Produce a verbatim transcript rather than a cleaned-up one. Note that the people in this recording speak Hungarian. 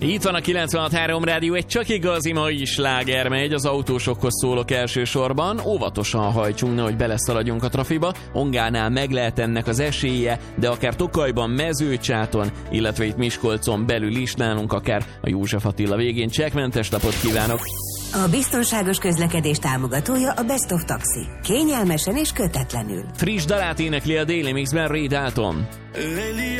Itt van a kilencvenhat három rádió, egy csak igazi mai sláger megy, az autósokhoz szólok elsősorban. Óvatosan hajtsunk, nehogy beleszaladjunk a trafiba. Ongánál meg lehet ennek az esélye, de akár Tokajban, Mezőcsáton, illetve itt Miskolcon belül is nálunk, akár a József Attila végén. Csekkmentes napot kívánok! A biztonságos közlekedés támogatója a Best of Taxi. Kényelmesen és kötetlenül. Friss dalát énekli a Daily Mixben Ray Dalton. Lately